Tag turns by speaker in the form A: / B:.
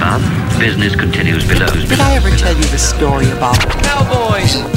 A: above, business continues below.
B: Did I ever tell you the story about
C: cowboys?